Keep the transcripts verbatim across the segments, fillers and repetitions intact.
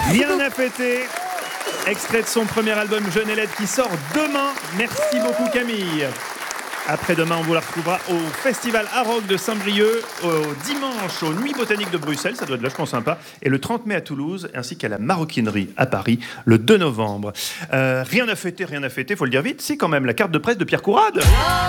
Rien à fêter. Extrait de son premier album Jeune et Laide qui sort demain. Merci beaucoup Camille. Après-demain, on vous la retrouvera au Festival Arrock de Saint-Brieuc, au dimanche aux Nuits Botaniques de Bruxelles, ça doit être vachement sympa, et le trente mai à Toulouse, ainsi qu'à la Maroquinerie à Paris, le deux novembre. Euh, rien à fêter, rien à fêter, faut le dire vite, si quand même, la carte de presse de Pierre Courade.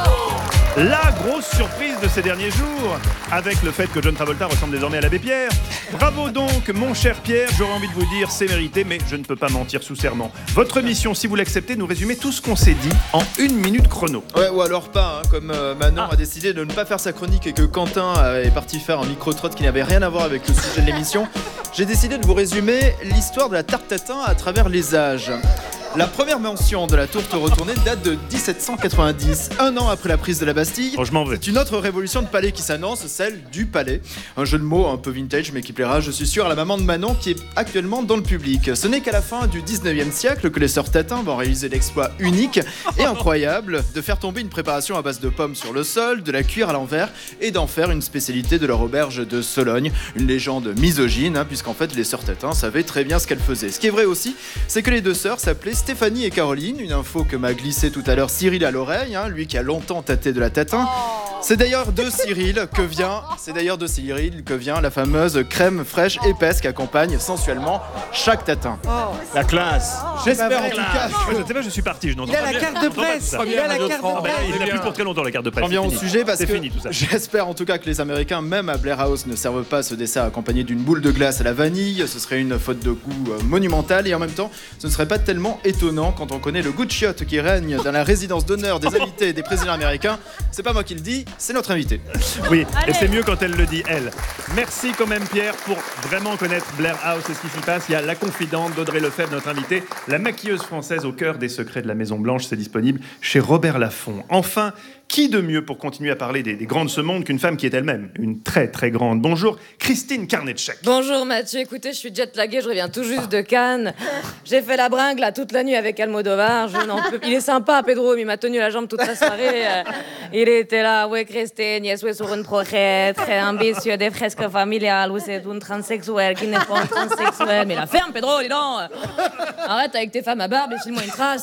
La grosse surprise de ces derniers jours, avec le fait que John Travolta ressemble désormais à l'abbé Pierre. Bravo donc, mon cher Pierre, j'aurais envie de vous dire, c'est mérité, mais je ne peux pas mentir sous serment. Votre mission, si vous l'acceptez, nous résumer tout ce qu'on s'est dit en une minute chrono. Ouais, ou alors pas, hein, comme euh, Manon ah. a décidé de ne pas faire sa chronique et que Quentin euh, est parti faire un micro-trotte qui n'avait rien à voir avec le sujet de l'émission. J'ai décidé de vous résumer l'histoire de la tarte tatin à travers les âges. La première mention de la tourte retournée date de dix-sept cent quatre-vingt-dix, un an après la prise de la Bastille. Oh, je m'en vais. C'est une autre révolution de palais qui s'annonce, celle du palais. Un jeu de mots un peu vintage mais qui plaira, je suis sûr, à la maman de Manon qui est actuellement dans le public. Ce n'est qu'à la fin du dix-neuvième siècle que les sœurs Tatin vont réaliser l'exploit unique et incroyable de faire tomber une préparation à base de pommes sur le sol, de la cuire à l'envers et d'en faire une spécialité de leur auberge de Sologne. Une légende misogyne, hein, puisqu'en fait les sœurs Tatin savaient très bien ce qu'elles faisaient. Ce qui est vrai aussi, c'est que les deux sœurs s'appelaient Stéphanie et Caroline, une info que m'a glissé tout à l'heure Cyril à l'oreille, hein, lui qui a longtemps tâté de la tatin. C'est d'ailleurs de Cyril que vient, c'est d'ailleurs de Cyril que vient la fameuse crème fraîche épaisse qui accompagne sensuellement chaque tatin. Oh. La classe. J'espère en tout cas. Je ne sais pas, je suis parti. Je Il a la carte de presse. Il a la carte de presse. Il n'a plus pour très longtemps la carte de presse. On vient au sujet parce c'est que fini, tout ça. J'espère en tout cas que les Américains, même à Blair House, ne servent pas ce dessert accompagné d'une boule de glace à la vanille. Ce serait une faute de goût monumentale et en même temps, ce ne serait pas tellement étonnant quand on connaît le goût de chiottes qui règne dans la résidence d'honneur des invités des présidents américains. C'est pas moi qui le dis, c'est notre invité. Oui, Allez. Et c'est mieux quand elle le dit, elle. Merci quand même Pierre pour vraiment connaître Blair House et ce qui s'y passe. Il y a La Confidente d'Audrey Lefebvre, notre invitée, la maquilleuse française au cœur des secrets de la Maison Blanche. C'est disponible chez Robert Laffont. Enfin, qui de mieux pour continuer à parler des, des grands de ce monde qu'une femme qui est elle-même une très très grande. Bonjour Christine Carnetchek. Bonjour Mathieu, écoutez, je suis jet-laguée, je reviens tout juste de Cannes. J'ai fait la bringue là toute la nuit avec Almodovar. Je n'en peux... Il est sympa Pedro, mais il m'a tenu la jambe toute la soirée. Il était là, oui Christine, je suis sur une projet très ambitieux des fresques familiales où c'est une transsexuelle qui n'est pas une transsexuelle. Mais la ferme Pedro, dis donc. Arrête avec tes femmes à barbe et file-moi une trace.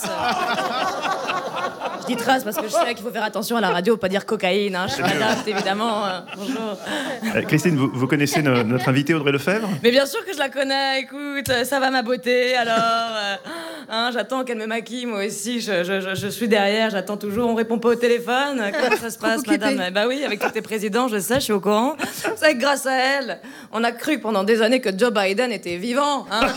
Je dis trace parce que je sais qu'il faut faire attention à la radio, pas dire cocaïne, hein. Je m'adapte évidemment. Bonjour. Euh, Christine, vous, vous connaissez no, notre invitée Audrey Lefebvre ? Mais bien sûr que je la connais, écoute, ça va ma beauté, alors euh, hein, j'attends qu'elle me maquille, moi aussi, je, je, je, je suis derrière, j'attends toujours, on répond pas au téléphone, comment ça se passe madame ? Bah oui, avec tous tes présidents, je sais, je suis au courant. Vous savez que grâce à elle, on a cru pendant des années que Joe Biden était vivant, hein.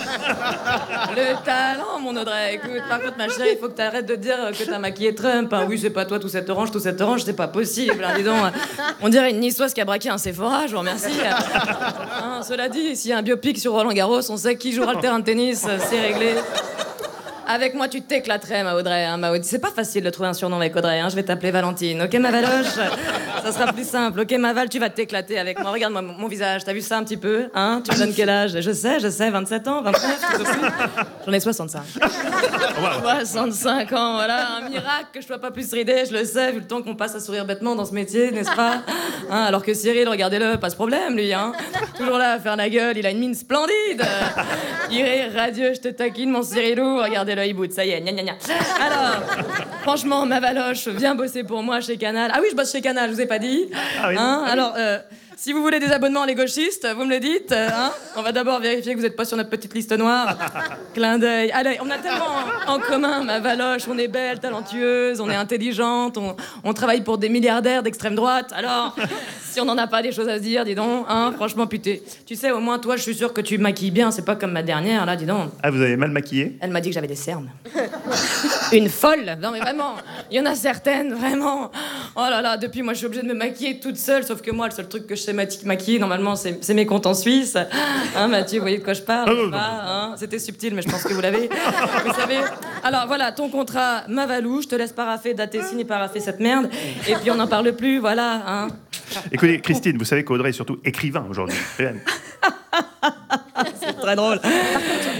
Le talent, mon Audrey, écoute, par contre ma chérie, il faut que t'arrêtes de dire que t'as maquillé Trump, hein. Oui, c'est pas toi tout cette orange, tout cette orange, c'est pas possible, hein, dis donc. On dirait une niçoise qui a braqué un Sephora, je vous remercie. Hein, cela dit, s'il y a un biopic sur Roland Garros, on sait qui jouera le terrain de tennis, c'est réglé. Avec moi, tu t'éclaterais, ma Audrey. Hein, ma Audrey. C'est pas facile de trouver un surnom avec Audrey. Hein. Je vais t'appeler Valentine. Ok, ma Valoche ? Ça sera plus simple. Ok, ma Val, tu vas t'éclater avec moi. Regarde-moi mon, mon visage. T'as vu ça un petit peu ? Hein ? Tu me donnes quel âge ? Je sais, je sais. vingt-sept ans, vingt-neuf, tout aussi. J'en ai soixante-cinq. Wow. soixante-cinq ans, voilà. Un miracle que je sois pas plus ridée, je le sais, vu le temps qu'on passe à sourire bêtement dans ce métier, n'est-ce pas ? Hein, alors que Cyril, regardez-le, pas ce problème, lui. Hein. Toujours là à faire la gueule. Il a une mine splendide. Il rit radieux, je te taquine, mon Cyrilou. Regardez-le. Il bout, ça y est, gna gna gna. Alors, franchement, ma Valoche, viens bosser pour moi chez Canal. Ah oui, je bosse chez Canal, je vous ai pas dit. Ah oui, hein, ah alors, euh, si vous voulez des abonnements les gauchistes, vous me le dites. Hein, on va d'abord vérifier que vous n'êtes pas sur notre petite liste noire. Clin d'œil. Allez, on a tellement en commun, ma Valoche. On est belle, talentueuse, on est intelligente, on, on travaille pour des milliardaires d'extrême droite. Alors, si on n'en a pas des choses à se dire, dis donc, hein, franchement, putain. Tu sais, au moins, toi, je suis sûre que tu maquilles bien. C'est pas comme ma dernière, là, dis donc. Ah, vous avez mal maquillé ? Elle m'a dit que j'avais des cernes. Une folle. Non, mais vraiment, il y en a certaines, vraiment. Oh là là, depuis, moi, je suis obligée de me maquiller toute seule, sauf que moi, le seul truc que je sais maquiller, normalement, c'est, c'est mes comptes en Suisse. Hein, Mathieu, vous voyez de quoi je parle, n'est-ce pas, hein ? C'était subtil, mais je pense que vous l'avez. Vous savez. Alors, voilà, ton contrat, ma Valou, je te laisse paraffer, dater, signer, paraffer cette merde, et puis on n'en parle plus, voilà, hein. Écoutez, Christine, vous savez qu'Audrey est surtout écrivain aujourd'hui. C'est très drôle.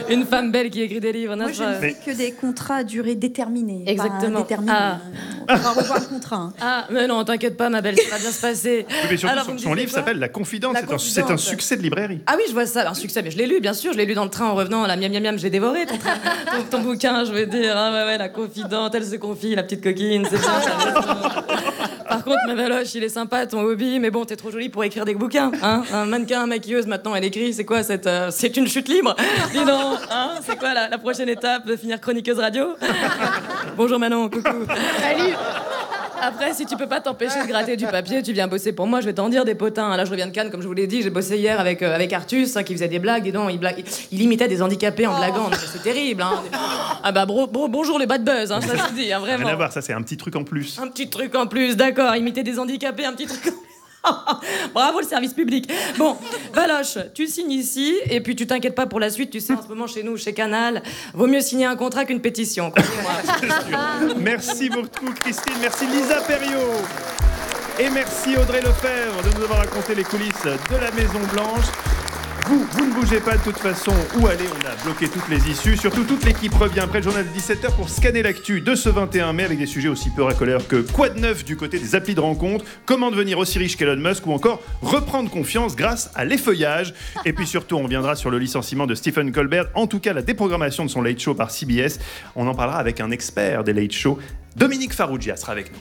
Une femme belle qui écrit des livres, Moi, n'est-ce je pas? ne fais que des contrats à durée déterminée. Exactement. Pas indéterminée. Ah. On va revoir le contrat. Hein. Ah, mais non, t'inquiète pas, ma belle, ça va bien se passer. Oui, mais surtout, Alors, son, vous me son disiez livre quoi s'appelle La Confidente. La C'est un, c'est un Confidente. succès de librairie. Ah oui, je vois ça, un succès, mais je l'ai lu, bien sûr, je l'ai lu dans le train en revenant, la miam miam miam, j'ai dévoré ton, train- ton, ton bouquin, je veux dire, hein, ouais, ouais, la confidente, elle se confie, la petite coquine, c'est bien, ça va bien. Par contre, ma Valoche, il est sympa, ton hobby, mais bon, t'es trop jolie pour écrire des bouquins, hein. Un mannequin, maquilleuse, maintenant, elle écrit, c'est quoi cette... euh, c'est une chute libre. Dis donc, hein, c'est quoi la, la prochaine étape, de finir chroniqueuse radio? Bonjour Manon, coucou. Salut. Après, si tu peux pas t'empêcher de gratter du papier, tu viens bosser pour moi, je vais t'en dire des potins. Là, je reviens de Cannes, comme je vous l'ai dit, j'ai bossé hier avec, euh, avec Artus, hein, qui faisait des blagues, et non, il, blague, il imitait des handicapés en blaguant, donc c'est terrible. Hein. Ah bah, bro, bro, bonjour les bad buzz, hein, ça se dit, hein, vraiment. Rien à voir, ça c'est un petit truc en plus. Un petit truc en plus, d'accord, imiter des handicapés, un petit truc en plus. Bravo le service public. Bon, Valoche, tu signes ici et puis tu t'inquiètes pas pour la suite. Tu sais, en ce moment chez nous, chez Canal, vaut mieux signer un contrat qu'une pétition. Croyez-moi. Merci beaucoup Christine, merci Lisa Perriot. Et merci Audrey Lefebvre de nous avoir raconté les coulisses de la Maison Blanche. Vous, vous ne bougez pas de toute façon. Où aller? On a bloqué toutes les issues. Surtout, toute l'équipe revient après le journal de dix-sept heures pour scanner l'actu de ce vingt et un mai avec des sujets aussi peu racoleurs que quoi de neuf du côté des applis de rencontre, comment devenir aussi riche qu'Elon Musk ou encore reprendre confiance grâce à l'effeuillage. Et puis surtout, on reviendra sur le licenciement de Stephen Colbert, en tout cas la déprogrammation de son Late Show par C B S. On en parlera avec un expert des Late Show. Dominique Farrugia sera avec nous.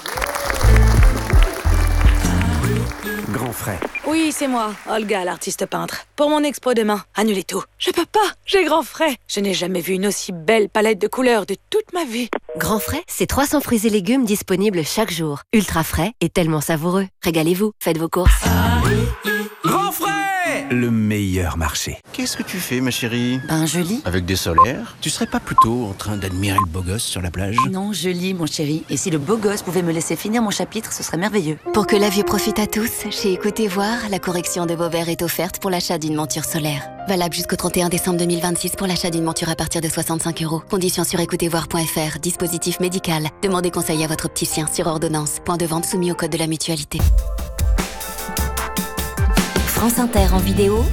Grand frais. Oui, c'est moi, Olga, l'artiste peintre. Pour mon expo demain, annulez tout. Je peux pas, j'ai grand frais. Je n'ai jamais vu une aussi belle palette de couleurs de toute ma vie. Grand frais, c'est trois cents fruits et légumes disponibles chaque jour. Ultra frais et tellement savoureux. Régalez-vous, faites vos courses. Grand frais, le meilleur marché. Qu'est-ce que tu fais, ma chérie? Ben, je lis. Avec des solaires? Tu serais pas plutôt en train d'admirer le beau gosse sur la plage? Non, je lis, mon chéri. Et si le beau gosse pouvait me laisser finir mon chapitre, ce serait merveilleux. Pour que la vue profite à tous, chez Écoutez Voir, la correction de vos verres est offerte pour l'achat d'une monture solaire. Valable jusqu'au trente et un décembre deux mille vingt-six pour l'achat d'une monture à partir de soixante-cinq euros. Conditions sur écoutez voir point f r. Dispositif médical. Demandez conseil à votre opticien sur ordonnance. Point de vente soumis au code de la mutualité. France Inter en vidéo.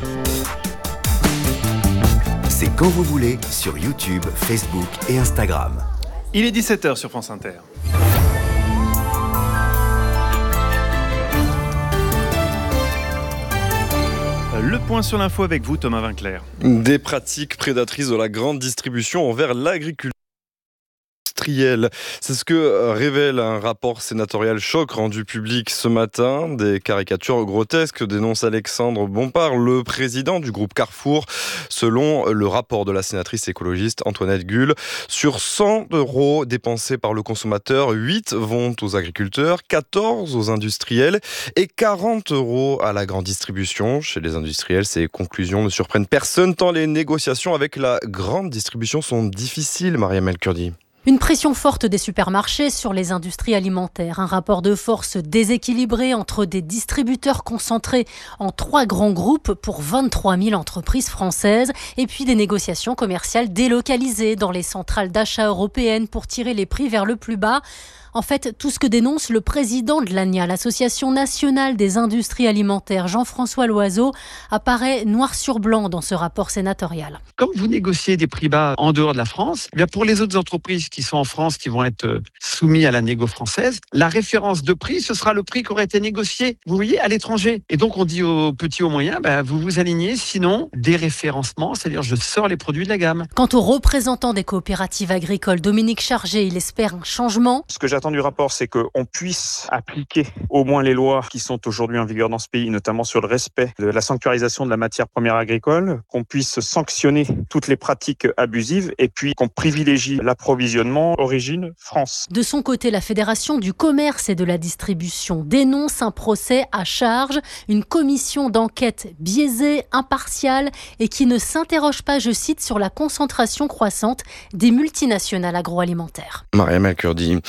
C'est quand vous voulez sur YouTube, Facebook et Instagram. Il est dix-sept heures sur France Inter. Le point sur l'info avec vous, Thomas Vinclair. Des pratiques prédatrices de la grande distribution envers l'agriculture. C'est ce que révèle un rapport sénatorial choc rendu public ce matin. Des caricatures grotesques dénonce Alexandre Bompard, le président du groupe Carrefour. Selon le rapport de la sénatrice écologiste Antoinette Gull, sur cent euros dépensés par le consommateur, huit vont aux agriculteurs, quatorze aux industriels et quarante euros à la grande distribution. Chez les industriels, ces conclusions ne surprennent personne tant les négociations avec la grande distribution sont difficiles, Mariam El Kurdi. Une pression forte des supermarchés sur les industries alimentaires. Un rapport de force déséquilibré entre des distributeurs concentrés en trois grands groupes pour vingt-trois mille entreprises françaises. Et puis des négociations commerciales délocalisées dans les centrales d'achat européennes pour tirer les prix vers le plus bas. En fait, tout ce que dénonce le président de l'A N I A, l'Association nationale des industries alimentaires, Jean-François Loiseau, apparaît noir sur blanc dans ce rapport sénatorial. Comme vous négociez des prix bas en dehors de la France, eh bien pour les autres entreprises qui sont en France, qui vont être soumises à la négo française, la référence de prix, ce sera le prix qui aurait été négocié, vous voyez, à l'étranger. Et donc on dit aux petits, aux moyens, ben, vous vous alignez, sinon déréférencement, c'est-à-dire je sors les produits de la gamme. Quant au représentant des coopératives agricoles, Dominique Chargé, il espère un changement. Ce que j'attends du rapport, c'est qu'on puisse appliquer au moins les lois qui sont aujourd'hui en vigueur dans ce pays, notamment sur le respect de la sanctuarisation de la matière première agricole, qu'on puisse sanctionner toutes les pratiques abusives et puis qu'on privilégie l'approvisionnement origine France. De son côté, la Fédération du commerce et de la distribution dénonce un procès à charge, une commission d'enquête biaisée, impartiale et qui ne s'interroge pas, je cite, sur la concentration croissante des multinationales agroalimentaires. Mariam El Kurdi. Une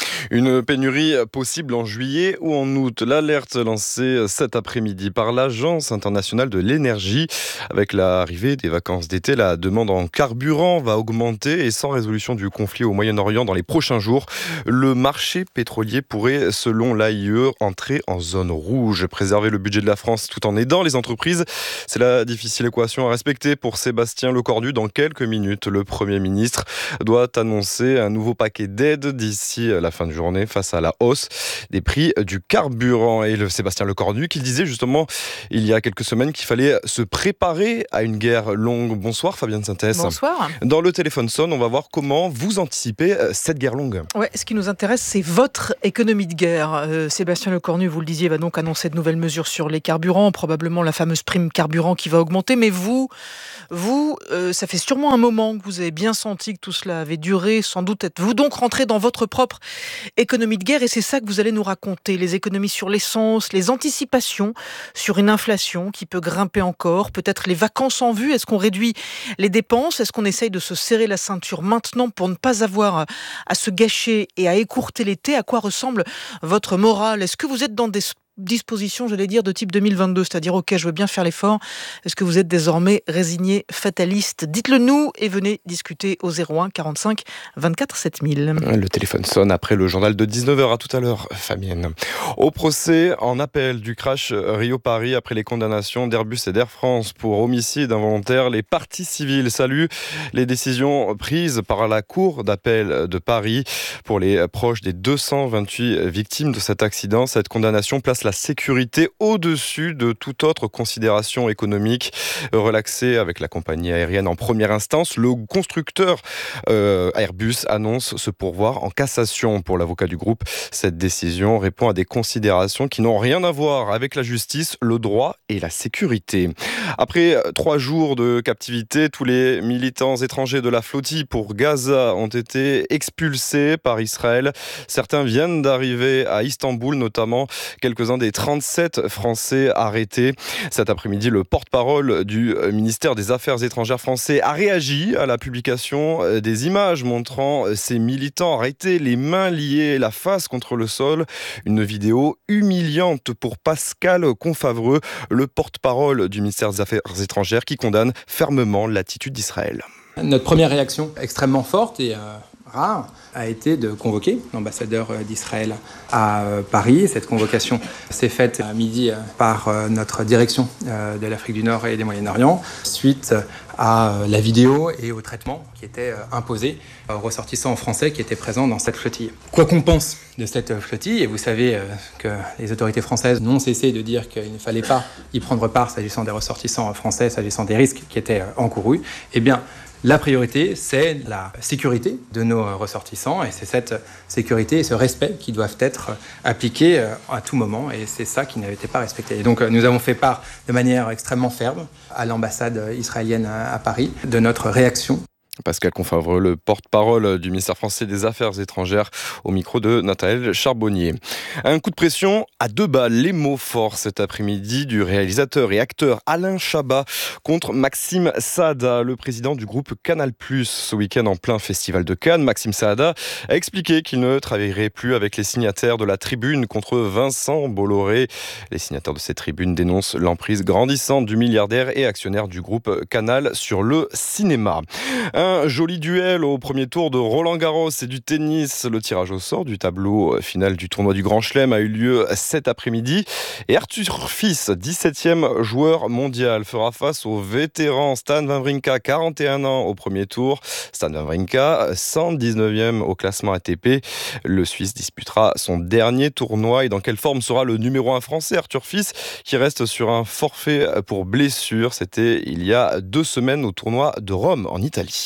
Une pénurie possible en juillet ou en août. L'alerte lancée cet après-midi par l'Agence internationale de l'énergie. Avec l'arrivée des vacances d'été, la demande en carburant va augmenter et sans résolution du conflit au Moyen-Orient dans les prochains jours, le marché pétrolier pourrait, selon l'A I E, entrer en zone rouge. Préserver le budget de la France tout en aidant les entreprises, c'est la difficile équation à respecter pour Sébastien Lecornu. Dans quelques minutes, le Premier ministre doit annoncer un nouveau paquet d'aides d'ici la fin de journée face à la hausse des prix du carburant. Et le Sébastien Lecornu qui disait justement il y a quelques semaines qu'il fallait se préparer à une guerre longue. Bonsoir Fabienne Synthèse. Bonsoir. Dans le téléphone sonne, on va voir comment vous anticipez cette guerre longue. Ouais, ce qui nous intéresse, c'est votre économie de guerre. Euh, Sébastien Lecornu, vous le disiez, va donc annoncer de nouvelles mesures sur les carburants, probablement la fameuse prime carburant qui va augmenter. Mais vous, vous, euh, ça fait sûrement un moment que vous avez bien senti que tout cela avait duré. Sans doute êtes-vous donc rentré dans votre propre économie de guerre et c'est ça que vous allez nous raconter. Les économies sur l'essence, les anticipations sur une inflation qui peut grimper encore, peut-être les vacances en vue. Est-ce qu'on réduit les dépenses? Est-ce qu'on essaye de se serrer la ceinture maintenant pour ne pas avoir à se gâcher et à écourter l'été? À quoi ressemble votre morale? Est-ce que vous êtes dans des disposition, j'allais dire, de type deux mille vingt-deux, c'est-à-dire, ok, je veux bien faire l'effort. Est-ce que vous êtes désormais résigné, fataliste? Dites-le nous et venez discuter au zéro un quarante-cinq vingt-quatre sept mille. Le téléphone sonne après le journal de dix-neuf heures. À tout à l'heure, Fabienne. Au procès en appel du crash Rio-Paris après les condamnations d'Airbus et d'Air France pour homicide involontaire, les parties civiles saluent les décisions prises par la Cour d'appel de Paris pour les proches des deux cent vingt-huit victimes de cet accident. Cette condamnation place la sécurité au-dessus de toute autre considération économique. Relaxé avec la compagnie aérienne en première instance, le constructeur euh, Airbus annonce se pourvoir en cassation. Pour l'avocat du groupe, cette décision répond à des considérations qui n'ont rien à voir avec la justice, le droit et la sécurité. Après trois jours de captivité, tous les militants étrangers de la flottille pour Gaza ont été expulsés par Israël. Certains viennent d'arriver à Istanbul, notamment quelques-uns des trente-sept Français arrêtés. Cet après-midi, le porte-parole du ministère des Affaires étrangères français a réagi à la publication des images montrant ces militants arrêtés, les mains liées, la face contre le sol. Une vidéo humiliante pour Pascal Confavreux, le porte-parole du ministère des Affaires étrangères, qui condamne fermement l'attitude d'Israël. Notre première réaction extrêmement forte et euh, rare a été de convoquer l'ambassadeur d'Israël à Paris. Cette convocation s'est faite à midi par notre direction de l'Afrique du Nord et des Moyen-Orient suite à la vidéo et au traitement qui était imposé aux ressortissants français qui étaient présents dans cette flottille. Quoi qu'on pense de cette flottille, et vous savez que les autorités françaises n'ont cessé de dire qu'il ne fallait pas y prendre part s'agissant des ressortissants français, s'agissant des risques qui étaient encourus, eh bien, la priorité, c'est la sécurité de nos ressortissants et c'est cette sécurité et ce respect qui doivent être appliqués à tout moment et c'est ça qui n'avait été pas respecté. Et donc nous avons fait part de manière extrêmement ferme à l'ambassade israélienne à Paris de notre réaction. Pascal Confavreux, le porte-parole du ministère français des Affaires étrangères, au micro de Nathanaël Charbonnier. Un coup de pression à deux balles, les mots forts cet après-midi du réalisateur et acteur Alain Chabat contre Maxime Saada, le président du groupe Canal+. Ce week-end en plein festival de Cannes, Maxime Saada a expliqué qu'il ne travaillerait plus avec les signataires de la tribune contre Vincent Bolloré. Les signataires de cette tribune dénoncent l'emprise grandissante du milliardaire et actionnaire du groupe Canal sur le cinéma. Un joli duel au premier tour de Roland-Garros et du tennis. Le tirage au sort du tableau final du tournoi du Grand Chelem a eu lieu cet après-midi. Et Arthur Fils, dix-septième joueur mondial, fera face au vétéran Stan Wawrinka, quarante et un ans au premier tour. Stan Wawrinka, cent dix-neuvième au classement A T P. Le Suisse disputera son dernier tournoi. Et dans quelle forme sera le numéro un français, Arthur Fils, qui reste sur un forfait pour blessure? C'était il y a deux semaines au tournoi de Rome, en Italie.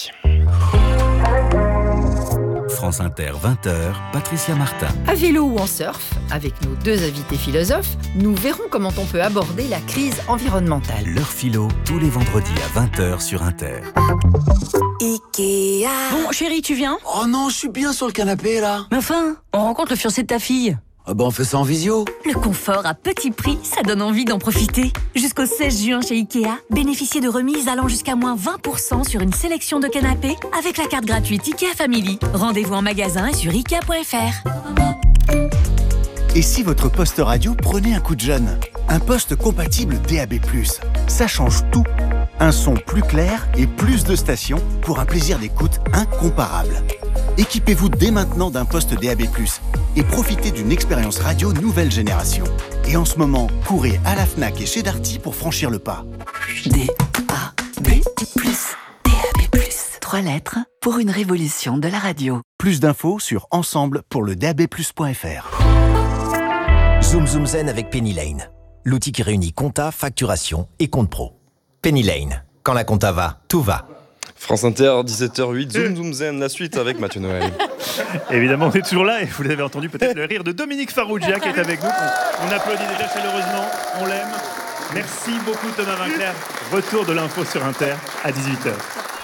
France Inter, vingt heures, Patricia Martin. À vélo ou en surf, avec nos deux invités philosophes, nous verrons comment on peut aborder la crise environnementale. L'heure philo, tous les vendredis à vingt heures sur Inter. Ikea. Bon, chérie, tu viens? Oh non, je suis bien sur le canapé, là. Mais enfin, on rencontre le fiancé de ta fille. Ah bah on fait ça en visio. Le confort à petit prix, ça donne envie d'en profiter. Jusqu'au seize juin chez Ikea, bénéficiez de remises allant jusqu'à moins vingt pour cent sur une sélection de canapés avec la carte gratuite Ikea Family. Rendez-vous en magasin et sur ikea point f r. Et si votre poste radio prenait un coup de jeune? Un poste compatible D A B plus, ça change tout. Un son plus clair et plus de stations pour un plaisir d'écoute incomparable. Équipez-vous dès maintenant d'un poste D A B plus et profitez d'une expérience radio nouvelle génération. Et en ce moment, courez à la Fnac et chez Darty pour franchir le pas. D A B plus, D A B plus. Trois lettres pour une révolution de la radio. Plus d'infos sur ensemble pour le D A B plus point F R. Zoom Zoom Zen avec Penny Lane. L'outil qui réunit compta, facturation et compte pro. Penny Lane. Quand la compta va, tout va. France Inter, dix-sept heures huit, Zoom Zoom Zen, la suite avec Mathieu Noël. Évidemment, on est toujours là et vous l'avez entendu peut-être le rire de Dominique Farrugia qui est avec nous. On, on applaudit déjà chaleureusement, on l'aime. Merci beaucoup Thomas Vinclair. Retour de l'info sur Inter à dix-huit heures.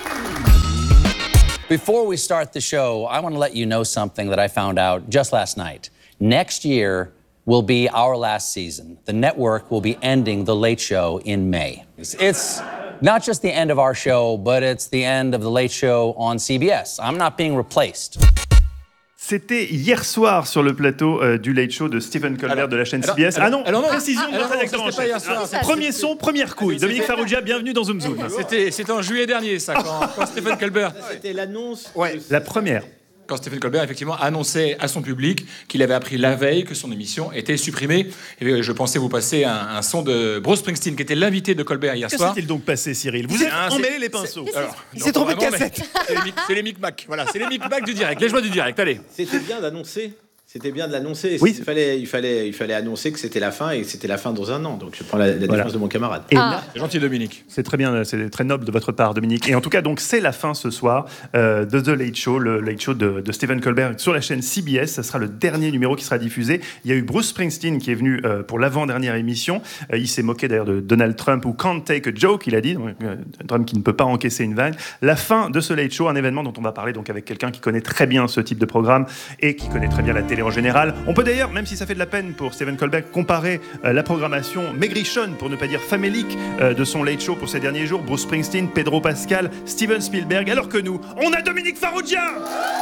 Before we start the show, I want to let you know something that I found out just last night. Next year will be our last season. The network will be ending The Late Show in May. It's not just the end of our show, but it's the end of The Late Show on C B S. I'm not being replaced. C'était hier soir sur le plateau euh, du Late Show de Stephen Colbert alors, de la chaîne alors, C B S. Alors, ah non, alors, non précision ah, de notre rédacteur en chef. Ah, premier son, première couille. Dominique Farrugia, bienvenue dans Zoom Zoom. C'était, c'était en juillet dernier, ça, quand, quand Stephen Colbert... C'était l'annonce... Ouais, la première. Quand Stephen Colbert, effectivement, annonçait à son public qu'il avait appris la veille que son émission était supprimée. Et je pensais vous passer un, un son de Bruce Springsteen, qui était l'invité de Colbert hier que soir. Que s'est-il donc passé, Cyril? Vous êtes emmêlé les pinceaux. Alors, il s'est trompé de cassette. C'est les, c'est les micmacs, voilà, c'est les micmacs du direct, les joies du direct, allez. C'était bien d'annoncer. C'était bien de l'annoncer. Oui. Il fallait, il fallait, il fallait annoncer que c'était la fin et que c'était la fin dans un an. Donc je prends la, la voilà. défense de mon camarade. Et ah. là, c'est gentil Dominique. C'est très bien, c'est très noble de votre part Dominique. Et en tout cas, donc c'est la fin ce soir euh, de The Late Show, le Late Show de, de Stephen Colbert sur la chaîne C B S. Ça sera le dernier numéro qui sera diffusé. Il y a eu Bruce Springsteen qui est venu euh, pour l'avant-dernière émission. Euh, il s'est moqué d'ailleurs de Donald Trump ou Can't take a joke, il a dit. Donc, euh, Trump qui ne peut pas encaisser une vanne. La fin de ce Late Show, un événement dont on va parler donc avec quelqu'un qui connaît très bien ce type de programme et qui connaît très bien la télé en général. On peut d'ailleurs, même si ça fait de la peine pour Stephen Colbert, comparer euh, la programmation maigrichonne, pour ne pas dire famélique, euh, de son Late Show pour ces derniers jours, Bruce Springsteen, Pedro Pascal, Steven Spielberg, alors que nous, on a Dominique Farrugia. Eh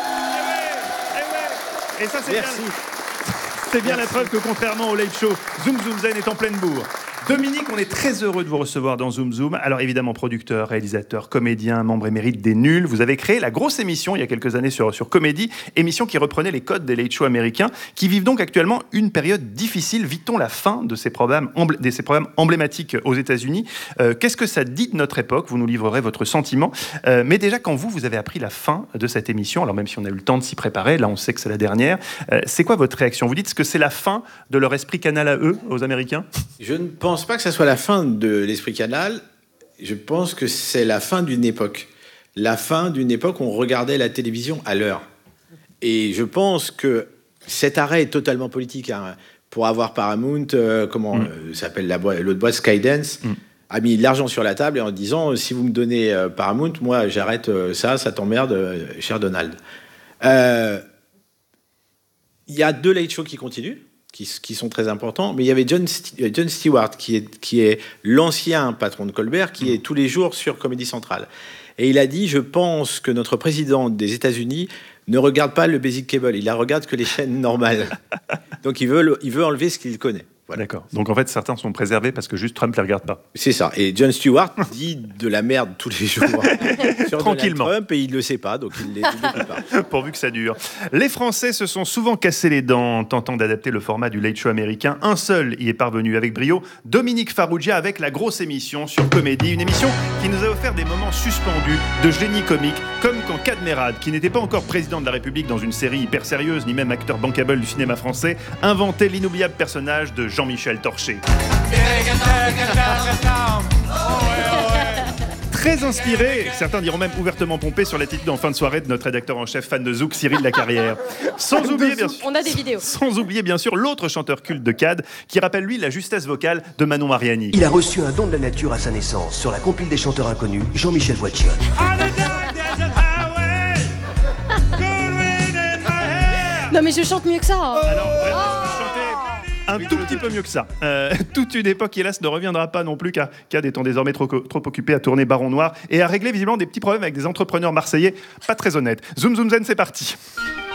ouais, eh ouais. Et ça, c'est Merci. bien, c'est bien la preuve que contrairement au Late Show, Zoom Zoom Zen est en pleine bourre. Dominique, on est très heureux de vous recevoir dans Zoom Zoom. Alors évidemment, producteur, réalisateur, comédien, membre émérite des Nuls. Vous avez créé la grosse émission il y a quelques années sur, sur Comédie, émission qui reprenait les codes des late shows américains, qui vivent donc actuellement une période difficile. Vit-on la fin de ces programmes, embl- de ces programmes emblématiques aux États-Unis? euh, Qu'est-ce que ça dit de notre époque? Vous nous livrerez votre sentiment. Euh, mais déjà, quand vous, vous avez appris la fin de cette émission, alors même si on a eu le temps de s'y préparer, là on sait que c'est la dernière, euh, c'est quoi votre réaction? Vous dites que c'est la fin de leur esprit canal à eux, aux Américains? Je ne pense pas que ça soit la fin de l'esprit canal. Je pense que c'est la fin d'une époque. La fin d'une époque où on regardait la télévision à l'heure. Et je pense que cet arrêt est totalement politique. Hein. Pour avoir Paramount, euh, comment mm. euh, s'appelle la boîte, l'autre boîte, Skydance, mm. a mis de l'argent sur la table et en disant si vous me donnez euh, Paramount, moi j'arrête euh, ça, ça t'emmerde, euh, cher Donald. Il euh, y a deux late shows qui continuent. Qui, qui sont très importants, mais il y avait John, St- John Stewart, qui est, qui est l'ancien patron de Colbert, qui est tous les jours sur Comédie Centrale. Et il a dit, je pense que notre président des États-Unis ne regarde pas le basic cable, il ne regarde que les chaînes normales. Donc il veut, il veut enlever ce qu'il connaît. Voilà. D'accord. Donc en fait, certains sont préservés parce que juste Trump ne les regarde pas. C'est ça. Et John Stewart dit de la merde tous les jours sur tranquillement. Donald Trump et il ne le sait pas, donc il ne le dit pas. Pourvu que ça dure. Les Français se sont souvent cassés les dents en tentant d'adapter le format du Late Show américain. Un seul y est parvenu avec brio, Dominique Farrugia avec la grosse émission sur Comédie. Une émission qui nous a offert des moments suspendus de génie comique, comme quand Cadmerade, qui n'était pas encore président de la République dans une série hyper sérieuse, ni même acteur bankable du cinéma français, inventait l'inoubliable personnage de Jean-Michel Torché. Très inspiré, certains diront même ouvertement pompé sur l'attitude en fin de soirée de notre rédacteur en chef fan de Zouk, Cyril Lacarrière. Sans oublier bien sûr, on a des vidéos. Sans oublier bien sûr l'autre chanteur culte de Cad, qui rappelle lui la justesse vocale de Manon Mariani. Il a reçu un don de la nature à sa naissance sur la compile des chanteurs inconnus, Jean-Michel Voiture. Non mais je chante mieux que ça. Hein. Alors, vraiment, un tout petit peu mieux que ça. Euh, toute une époque, hélas, ne reviendra pas non plus, car Cad étant désormais trop, trop occupé à tourner Baron Noir et à régler visiblement des petits problèmes avec des entrepreneurs marseillais pas très honnêtes. Zoom Zoom Zen, c'est parti.